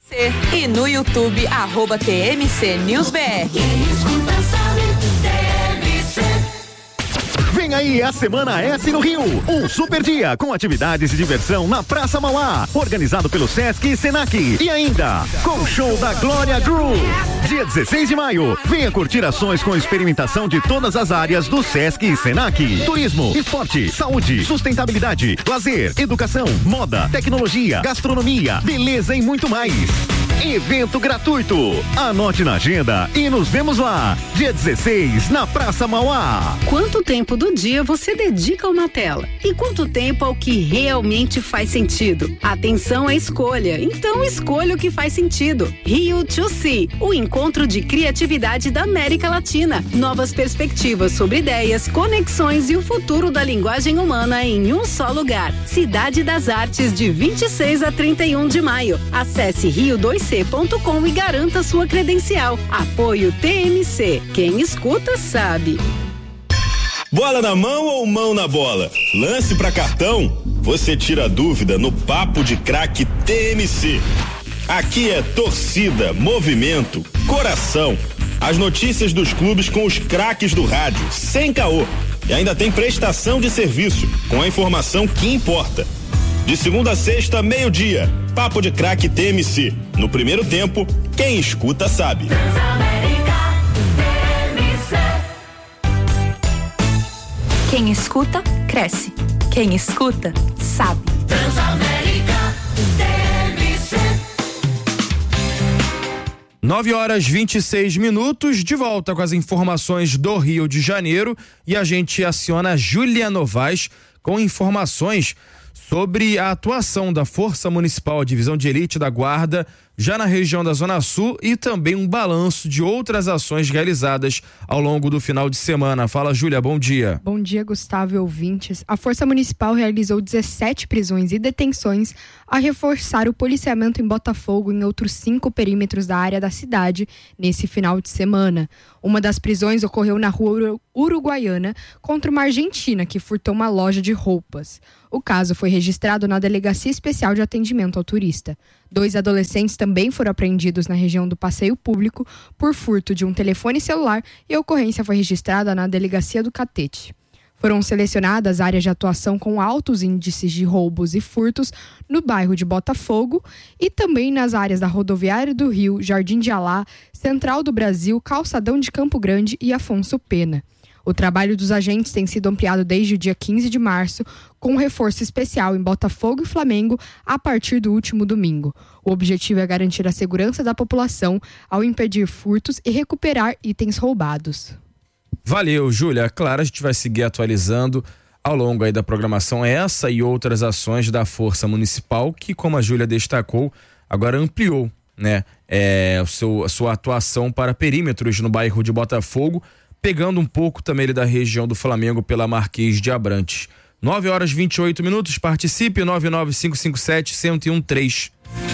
E no YouTube, @TMC News BR. Vem aí a Semana S no Rio, um super dia com atividades e diversão na Praça Mauá, organizado pelo Sesc e Senac. E ainda, com o show da Glória Groove. Dia 16 de maio, venha curtir ações com experimentação de todas as áreas do Sesc e Senac. Turismo, esporte, saúde, sustentabilidade, lazer, educação, moda, tecnologia, gastronomia, beleza e muito mais. Evento gratuito. Anote na agenda e nos vemos lá. Dia 16, na Praça Mauá. Quanto tempo do dia você dedica a uma tela? E quanto tempo ao que realmente faz sentido? Atenção à escolha. Então escolha o que faz sentido. Rio to See, o encontro de criatividade da América Latina. Novas perspectivas sobre ideias, conexões e o futuro da linguagem humana em um só lugar. Cidade das Artes, de 26 a 31 de maio. Acesse rio2c.com e garanta sua credencial. Apoio TMC. Quem escuta sabe. Bola na mão ou mão na bola? Lance pra cartão? Você tira a dúvida no Papo de Craque TMC. Aqui é torcida, movimento, coração. As notícias dos clubes com os craques do rádio, sem caô. E ainda tem prestação de serviço, com a informação que importa. De segunda a sexta, meio-dia. Papo de Craque TMC. No primeiro tempo, quem escuta sabe. Quem escuta, cresce. Quem escuta, sabe. Transamérica TMC. 9h26, de volta com as informações do Rio de Janeiro, e a gente aciona a Júlia Novaes com informações sobre a atuação da Força Municipal, a Divisão de Elite da Guarda, já na região da Zona Sul, e também um balanço de outras ações realizadas ao longo do final de semana. Fala, Júlia, bom dia. Bom dia, Gustavo e ouvintes. A Força Municipal realizou 17 prisões e detenções a reforçar o policiamento em Botafogo e em outros 5 perímetros da área da cidade nesse final de semana. Uma das prisões ocorreu na rua Uruguaiana contra uma argentina que furtou uma loja de roupas. O caso foi registrado na Delegacia Especial de Atendimento ao Turista. 2 adolescentes também foram apreendidos na região do Passeio Público por furto de um telefone celular, e a ocorrência foi registrada na Delegacia do Catete. Foram selecionadas áreas de atuação com altos índices de roubos e furtos no bairro de Botafogo e também nas áreas da Rodoviária do Rio, Jardim de Alá, Central do Brasil, Calçadão de Campo Grande e Afonso Pena. O trabalho dos agentes tem sido ampliado desde o dia 15 de março, com um reforço especial em Botafogo e Flamengo a partir do último domingo. O objetivo é garantir a segurança da população ao impedir furtos e recuperar itens roubados. Valeu, Júlia. Claro, a gente vai seguir atualizando ao longo aí da programação essa e outras ações da Força Municipal, que, como a Júlia destacou, agora ampliou, né, a sua atuação para perímetros no bairro de Botafogo, pegando um pouco também ele da região do Flamengo pela Marquês de Abrantes. 9h28, participe, 99557-1013.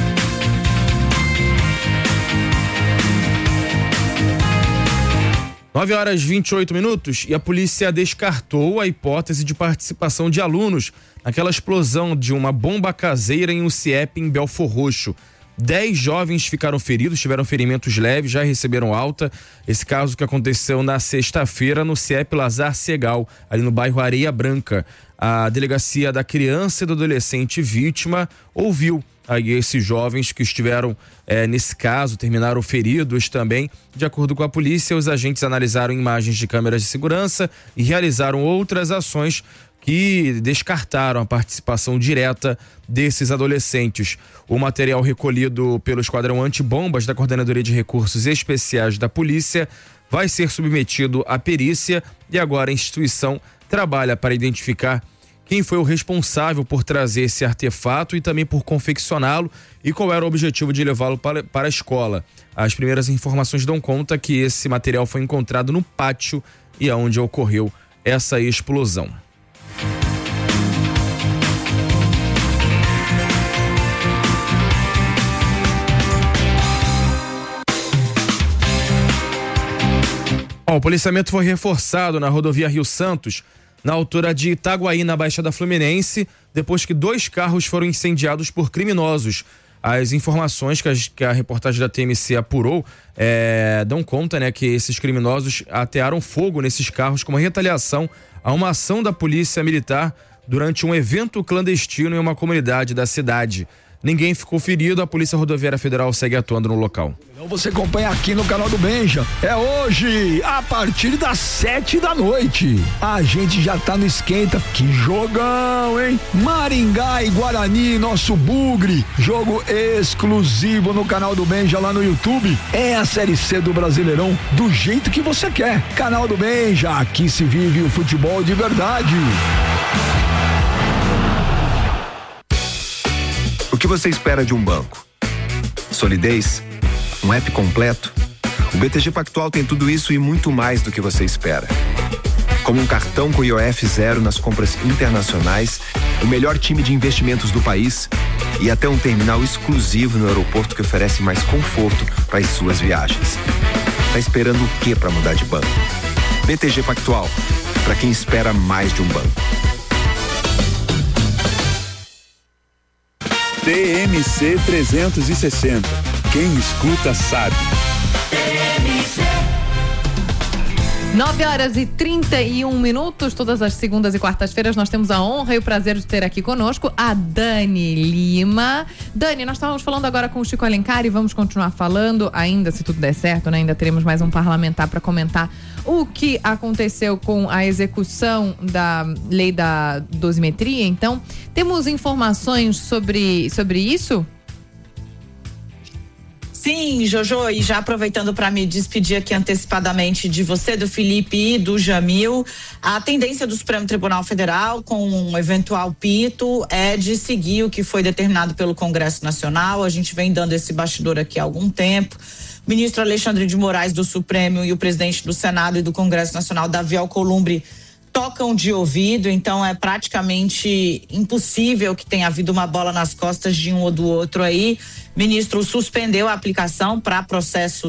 Nove horas 28 minutos, e a polícia descartou a hipótese de participação de alunos naquela explosão de uma bomba caseira em um CIEP em Belfor Roxo. 10 jovens ficaram feridos, tiveram ferimentos leves, já receberam alta. Esse caso que aconteceu na sexta-feira no CIEP Lazar Segal, ali no bairro Areia Branca. A Delegacia da Criança e do Adolescente vítima ouviu aí esses jovens que estiveram nesse caso, terminaram feridos também. De acordo com a polícia, os agentes analisaram imagens de câmeras de segurança e realizaram outras ações que descartaram a participação direta desses adolescentes. O material recolhido pelo Esquadrão Antibombas da Coordenadoria de Recursos Especiais da Polícia vai ser submetido à perícia, e agora a instituição trabalha para identificar quem foi o responsável por trazer esse artefato e também por confeccioná-lo, e qual era o objetivo de levá-lo para a escola. As primeiras informações dão conta que esse material foi encontrado no pátio e aonde ocorreu essa explosão. O policiamento foi reforçado na rodovia Rio Santos, na altura de Itaguaí, na Baixada Fluminense, depois que 2 carros foram incendiados por criminosos. As informações que a reportagem da TMC apurou dão conta, né, que esses criminosos atearam fogo nesses carros como retaliação a uma ação da polícia militar durante um evento clandestino em uma comunidade da cidade. Ninguém ficou ferido, a Polícia Rodoviária Federal segue atuando no local. Você acompanha aqui no canal do Benja. É hoje, a partir das 7 da noite. A gente já tá no esquenta. Que jogão, hein? Maringá e Guarani, nosso bugre. Jogo exclusivo no canal do Benja lá no YouTube. É a Série C do Brasileirão do jeito que você quer. Canal do Benja, aqui se vive o futebol de verdade. O que você espera de um banco? Solidez? Um app completo? O BTG Pactual tem tudo isso e muito mais do que você espera. Como um cartão com IOF zero nas compras internacionais, o melhor time de investimentos do país e até um terminal exclusivo no aeroporto que oferece mais conforto para as suas viagens. Tá esperando o quê para mudar de banco? BTG Pactual, para quem espera mais de um banco. TMC 360. Quem escuta sabe. 9h31, todas as segundas e quartas-feiras nós temos a honra e o prazer de ter aqui conosco a Dani Lima. Dani, nós estávamos falando agora com o Chico Alencar e vamos continuar falando, ainda se tudo der certo, né? Ainda teremos mais um parlamentar para comentar o que aconteceu com a execução da lei da dosimetria. Então, temos informações sobre isso? Sim, Jojo, e já aproveitando para me despedir aqui antecipadamente de você, do Felipe e do Jamil, a tendência do Supremo Tribunal Federal com um eventual pito é de seguir o que foi determinado pelo Congresso Nacional. A gente vem dando esse bastidor aqui há algum tempo. O ministro Alexandre de Moraes do Supremo e o presidente do Senado e do Congresso Nacional, Davi Alcolumbre, tocam de ouvido, então é praticamente impossível que tenha havido uma bola nas costas de um ou do outro aí. O ministro suspendeu a aplicação para protesto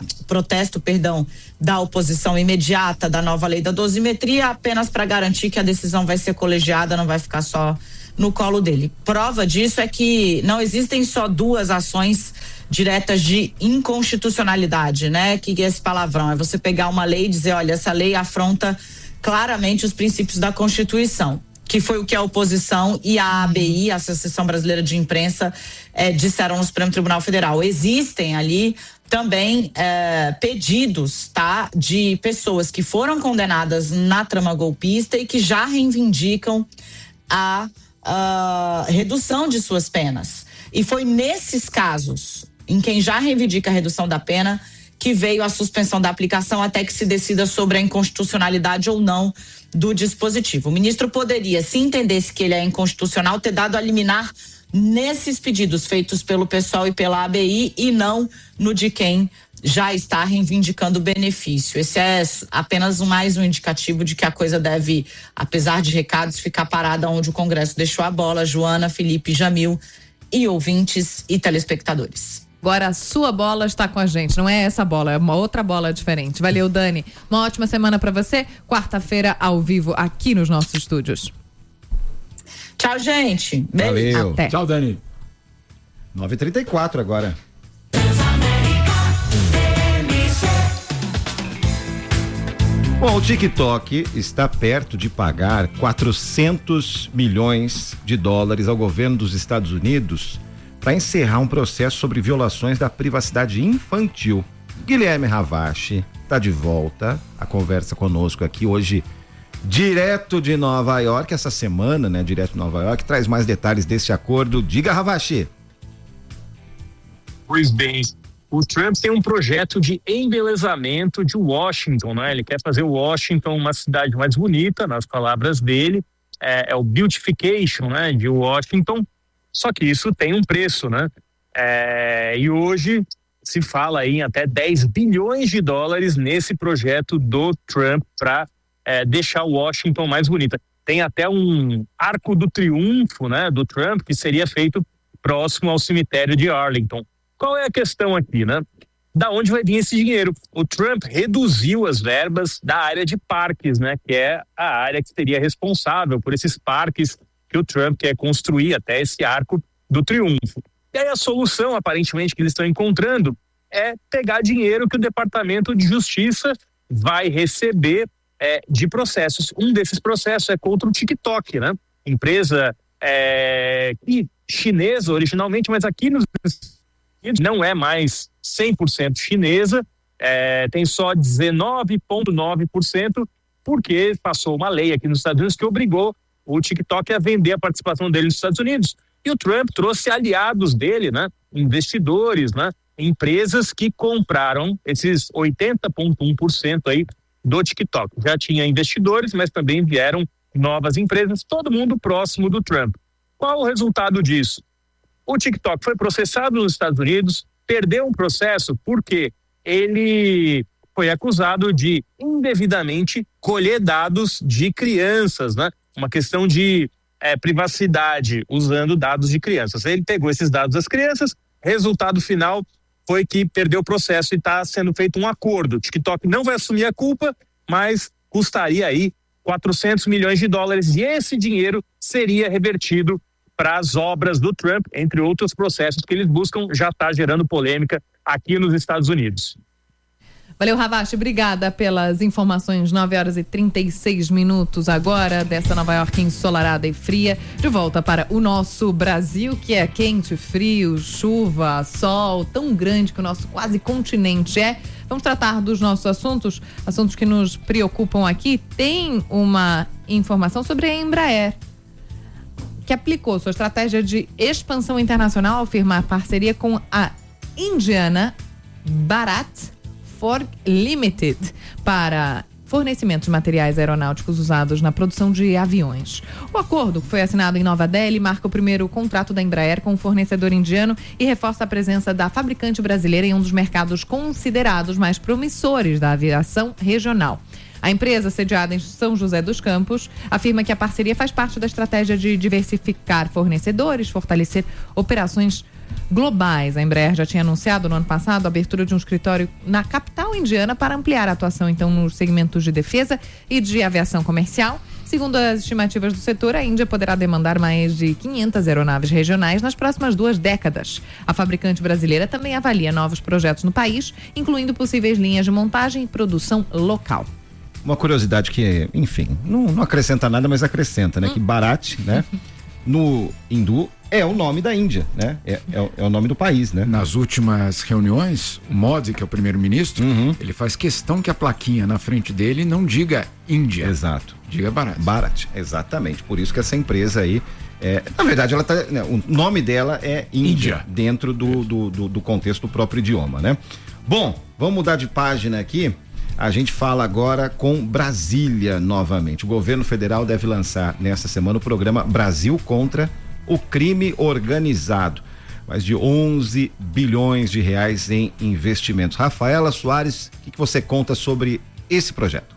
da oposição imediata da nova lei da dosimetria, apenas para garantir que a decisão vai ser colegiada, não vai ficar só no colo dele. Prova disso é que não existem só duas ações diretas de inconstitucionalidade, né? Que é esse palavrão? É você pegar uma lei e dizer, olha, essa lei afronta claramente os princípios da Constituição, que foi o que a oposição e a ABI, a Associação Brasileira de Imprensa, disseram no Supremo Tribunal Federal. Existem ali também pedidos, tá, de pessoas que foram condenadas na trama golpista e que já reivindicam a redução de suas penas. E foi nesses casos, em quem já reivindica a redução da pena, que veio a suspensão da aplicação até que se decida sobre a inconstitucionalidade ou não do dispositivo. O ministro poderia, se entendesse que ele é inconstitucional, ter dado a liminar nesses pedidos feitos pelo PSOL e pela ABI e não no de quem já está reivindicando o benefício. Esse é apenas mais um indicativo de que a coisa deve, apesar de recados, ficar parada onde o Congresso deixou a bola. Joana, Felipe, Jamil e ouvintes e telespectadores. Agora a sua bola está com a gente, não é essa bola, é uma outra bola diferente. Valeu, Dani. Uma ótima semana para você. Quarta-feira ao vivo aqui nos nossos estúdios. Tchau, gente. Valeu. Até. Tchau, Dani. 9h34 agora. Bom, o TikTok está perto de pagar 400 milhões de dólares ao governo dos Estados Unidos para encerrar um processo sobre violações da privacidade infantil. Guilherme Ravache está de volta a conversa conosco aqui hoje, direto de Nova York, essa semana, né? Direto de Nova York, traz mais detalhes desse acordo. Diga, Ravache. Pois bem, o Trump tem um projeto de embelezamento de Washington, né? Ele quer fazer Washington uma cidade mais bonita, nas palavras dele, é o beautification, né? De Washington. Só que isso tem um preço, né? E hoje se fala aí em até 10 bilhões de dólares nesse projeto do Trump para deixar Washington mais bonita. Tem até um arco do triunfo, né, do Trump, que seria feito próximo ao cemitério de Arlington. Qual é a questão aqui, né? Da onde vai vir esse dinheiro? O Trump reduziu as verbas da área de parques, né? Que é a área que seria responsável por esses parques que o Trump quer construir até esse arco do triunfo. E aí a solução, aparentemente, que eles estão encontrando é pegar dinheiro que o Departamento de Justiça vai receber de processos. Um desses processos é contra o TikTok, né? Empresa chinesa originalmente, mas aqui nos Estados Unidos não é mais 100% chinesa, tem só 19,9%, porque passou uma lei aqui nos Estados Unidos que obrigou o TikTok a vender a participação dele nos Estados Unidos. E o Trump trouxe aliados dele, né? Investidores, né? Empresas que compraram esses 80,1% aí do TikTok. Já tinha investidores, mas também vieram novas empresas, todo mundo próximo do Trump. Qual o resultado disso? O TikTok foi processado nos Estados Unidos, perdeu um processo porque ele foi acusado de indevidamente colher dados de crianças, né? Uma questão de privacidade usando dados de crianças. Ele pegou esses dados das crianças, resultado final foi que perdeu o processo e está sendo feito um acordo. O TikTok não vai assumir a culpa, mas custaria aí 400 milhões de dólares e esse dinheiro seria revertido para as obras do Trump, entre outros processos que eles buscam, já está gerando polêmica aqui nos Estados Unidos. Valeu, Ravache, obrigada pelas informações. 9h36 agora, dessa Nova York ensolarada e fria. De volta para o nosso Brasil, que é quente, frio, chuva, sol, tão grande que o nosso quase continente é. Vamos tratar dos nossos assuntos que nos preocupam aqui. Tem uma informação sobre a Embraer, que aplicou sua estratégia de expansão internacional ao firmar parceria com a indiana Bharat Forge Limited para fornecimento de materiais aeronáuticos usados na produção de aviões. O acordo, que foi assinado em Nova Delhi, marca o primeiro contrato da Embraer com o fornecedor indiano e reforça a presença da fabricante brasileira em um dos mercados considerados mais promissores da aviação regional. A empresa, sediada em São José dos Campos, afirma que a parceria faz parte da estratégia de diversificar fornecedores, fortalecer operações globais. A Embraer já tinha anunciado no ano passado a abertura de um escritório na capital indiana para ampliar a atuação, então, nos segmentos de defesa e de aviação comercial. Segundo as estimativas do setor, a Índia poderá demandar mais de 500 aeronaves regionais nas próximas 2 décadas. A fabricante brasileira também avalia novos projetos no país, incluindo possíveis linhas de montagem e produção local. Uma curiosidade que, enfim, não acrescenta nada, mas acrescenta, né? Que Bharat, né? No hindu é o nome da Índia, né? É o nome do país, né? Nas últimas reuniões, o Modi, que é o primeiro-ministro, ele faz questão que a plaquinha na frente dele não diga Índia. Exato. Diga Bharat. Bharat, exatamente. Por isso que essa empresa aí, na verdade, ela tá, né, o nome dela é Índia. Dentro do contexto do próprio idioma, né? Bom, vamos mudar de página aqui. A gente fala agora com Brasília novamente. O governo federal deve lançar nesta semana o programa Brasil contra o crime organizado. Mais de 11 bilhões de reais em investimentos. Rafaela Soares, o que você conta sobre esse projeto?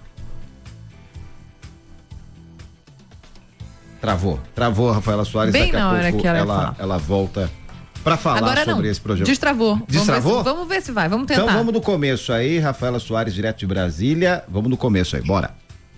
Travou a Rafaela Soares. Bem daqui na a hora pouco que ela volta para falar agora sobre não. esse projeto. Destravou. Destravou? Vamos ver se vai, vamos tentar. Então vamos do começo aí, Rafaela Soares, direto de Brasília. Vamos do começo aí, bora.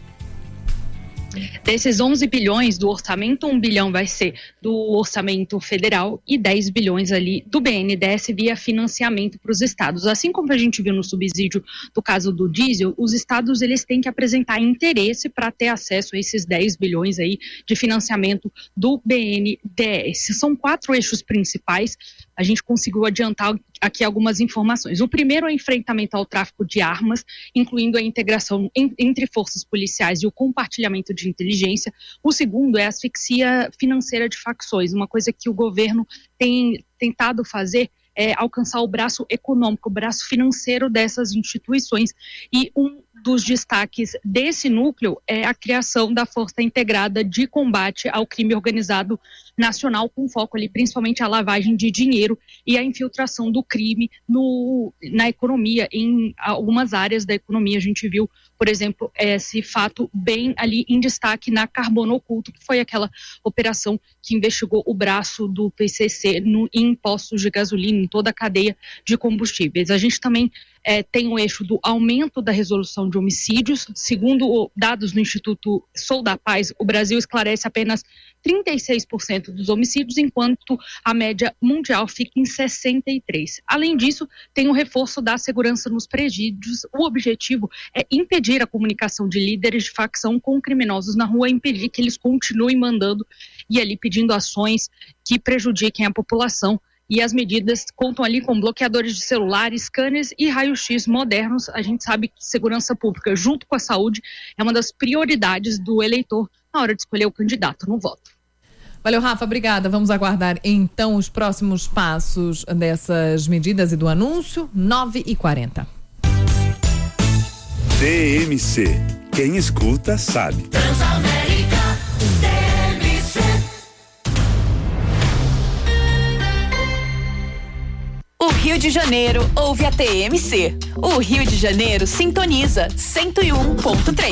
Desses 11 bilhões do orçamento, 1 bilhão vai ser do orçamento federal e 10 bilhões ali do BNDES via financiamento para os estados. Assim como a gente viu no subsídio do caso do diesel, os estados eles têm que apresentar interesse para ter acesso a esses 10 bilhões aí de financiamento do BNDES. São 4 eixos principais. A gente conseguiu adiantar aqui algumas informações. O primeiro é o enfrentamento ao tráfico de armas, incluindo a integração entre forças policiais e o compartilhamento de inteligência. O segundo é a asfixia financeira de facções, uma coisa que o governo tem tentado fazer é alcançar o braço econômico, o braço financeiro dessas instituições. E um dos destaques desse núcleo é a criação da Força Integrada de Combate ao Crime Organizado Nacional, com foco ali principalmente a lavagem de dinheiro e a infiltração do crime na economia, em algumas áreas da economia. A gente viu, por exemplo, esse fato bem ali em destaque na Carbono Oculto, que foi aquela operação que investigou o braço do PCC em postos de gasolina, em toda a cadeia de combustíveis. A gente também tem o eixo do aumento da resolução de homicídios. Segundo dados do Instituto Sou da Paz, o Brasil esclarece apenas 36% dos homicídios, enquanto a média mundial fica em 63%. Além disso, tem o reforço da segurança nos presídios. O objetivo é impedir a comunicação de líderes de facção com criminosos na rua, impedir que eles continuem mandando e ali pedindo ações que prejudiquem a população. E as medidas contam ali com bloqueadores de celulares, scanners e raio-x modernos. A gente sabe que segurança pública, junto com a saúde, é uma das prioridades do eleitor na hora de escolher o candidato no voto. Valeu, Rafa, obrigada. Vamos aguardar então os próximos passos dessas medidas e do anúncio. 9h40. TMC. Quem escuta sabe. Transamérica TMC. O Rio de Janeiro ouve a TMC. O Rio de Janeiro sintoniza 101.3.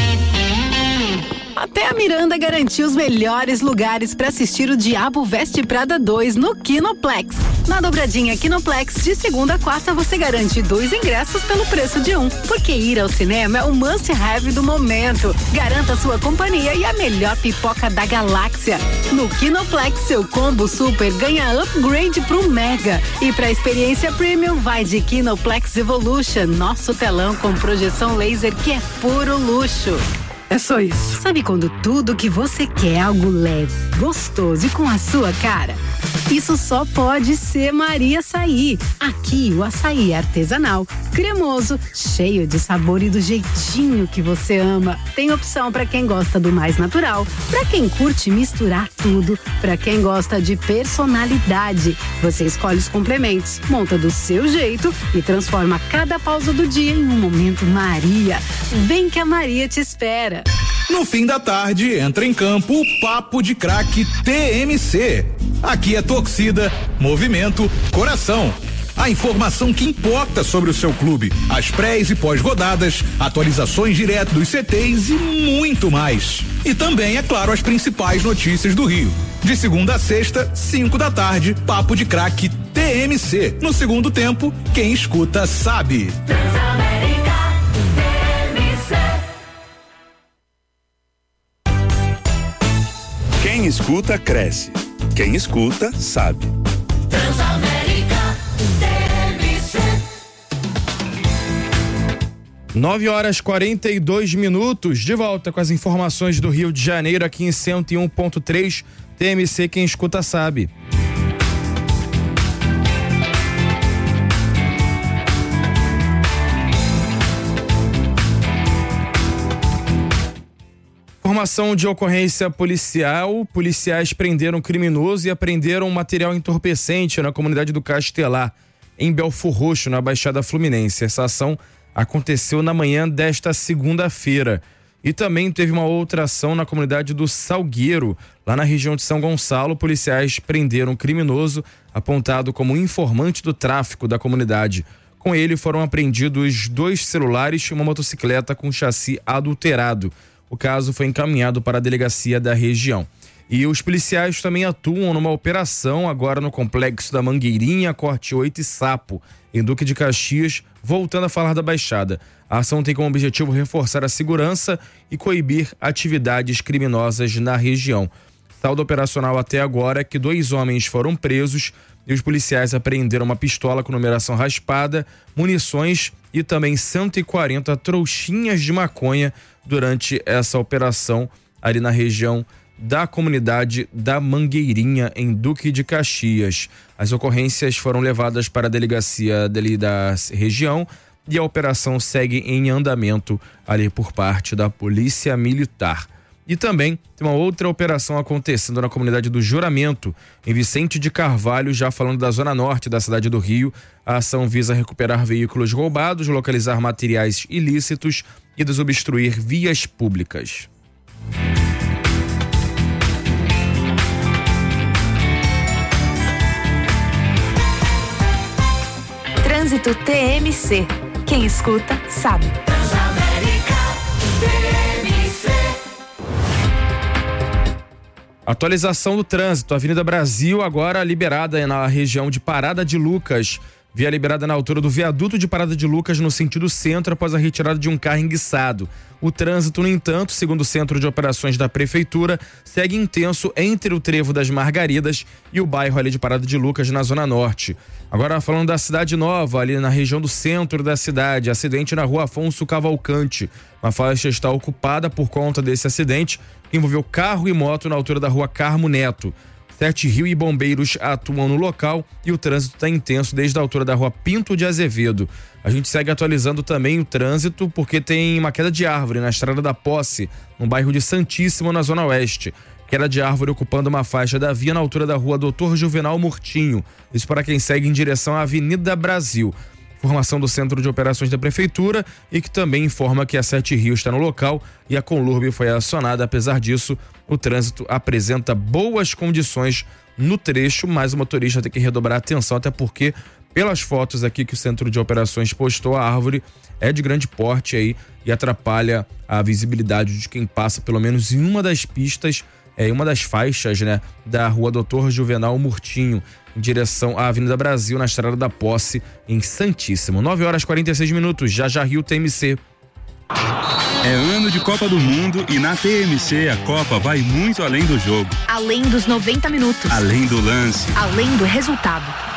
Até a Miranda garantiu os melhores lugares para assistir o Diabo Veste Prada 2 no Kinoplex. Na dobradinha Kinoplex, de segunda a quarta, você garante 2 ingressos pelo preço de 1. Porque ir ao cinema é o must-have do momento. Garanta sua companhia e a melhor pipoca da galáxia. No Kinoplex, seu combo super ganha upgrade pro Mega. E pra experiência premium, vai de Kinoplex Evolution, nosso telão com projeção laser que é puro luxo. É só isso. Sabe quando tudo que você quer é algo leve, gostoso e com a sua cara? Isso só pode ser Maria Açaí. Aqui o açaí é artesanal, cremoso, cheio de sabor e do jeitinho que você ama. Tem opção para quem gosta do mais natural, para quem curte misturar tudo, para quem gosta de personalidade. Você escolhe os complementos, monta do seu jeito e transforma cada pausa do dia em um momento Maria. Vem que a Maria te espera. No fim da tarde, entra em campo o Papo de Craque TMC. Aqui é torcida, movimento, coração. A informação que importa sobre o seu clube, as prés e pós-rodadas, atualizações direto dos CTs e muito mais. E também, é claro, as principais notícias do Rio. De segunda a sexta, 5 da tarde, Papo de Craque TMC. No segundo tempo, quem escuta sabe. Quem escuta, cresce. Quem escuta, sabe. Transamérica TMC. 9h42, de volta com as informações do Rio de Janeiro aqui em 101.3. TMC, quem escuta sabe. Informação de ocorrência policial: policiais prenderam um criminoso e apreenderam um material entorpecente na comunidade do Castelar, em Belfor Roxo, na Baixada Fluminense. Essa ação aconteceu na manhã desta segunda-feira. E também teve uma outra ação na comunidade do Salgueiro, lá na região de São Gonçalo. Policiais prenderam um criminoso apontado como informante do tráfico da comunidade. Com ele foram apreendidos 2 celulares e uma motocicleta com chassi adulterado. O caso foi encaminhado para a delegacia da região. E os policiais também atuam numa operação agora no complexo da Mangueirinha, Corte 8 e Sapo, em Duque de Caxias, voltando a falar da Baixada. A ação tem como objetivo reforçar a segurança e coibir atividades criminosas na região. Saldo operacional até agora é que 2 homens foram presos e os policiais apreenderam uma pistola com numeração raspada, munições e também 140 trouxinhas de maconha durante essa operação ali na região da comunidade da Mangueirinha, em Duque de Caxias. As ocorrências foram levadas para a delegacia dali da região e a operação segue em andamento ali por parte da Polícia Militar. E também tem uma outra operação acontecendo na comunidade do Juramento, em Vicente de Carvalho, já falando da zona norte da cidade do Rio. A ação visa recuperar veículos roubados, localizar materiais ilícitos e desobstruir vias públicas. Trânsito TMC. Quem escuta, sabe. Transamérica TMC. Atualização do trânsito. Avenida Brasil agora liberada na região de Parada de Lucas. Via liberada na altura do viaduto de Parada de Lucas no sentido centro após a retirada de um carro enguiçado. O trânsito, no entanto, segundo o Centro de Operações da Prefeitura, segue intenso entre o Trevo das Margaridas e o bairro ali de Parada de Lucas, na Zona Norte. Agora falando da Cidade Nova, ali na região do centro da cidade, acidente na Rua Afonso Cavalcante. Uma faixa está ocupada por conta desse acidente que envolveu carro e moto na altura da Rua Carmo Neto. 7 Rio e bombeiros atuam no local e o trânsito está intenso desde a altura da Rua Pinto de Azevedo. A gente segue atualizando também o trânsito porque tem uma queda de árvore na Estrada da Posse, no bairro de Santíssimo, na Zona Oeste. Queda de árvore ocupando uma faixa da via na altura da Rua Doutor Juvenal Murtinho. Isso para quem segue em direção à Avenida Brasil. Informação do Centro de Operações da Prefeitura e que também informa que a 7 Rio está no local e a Conlurb foi acionada. Apesar disso, o trânsito apresenta boas condições no trecho, mas o motorista tem que redobrar a atenção, até porque, pelas fotos aqui que o Centro de Operações postou, a árvore é de grande porte aí e atrapalha a visibilidade de quem passa, pelo menos em uma das pistas, uma das faixas, né, da Rua Doutor Juvenal Murtinho, em direção à Avenida Brasil, na Estrada da Posse, em Santíssimo. 9h46, já Rio TMC. É ano de Copa do Mundo e na TMC a Copa vai muito além do jogo. Além dos 90 minutos. Além do lance. Além do resultado.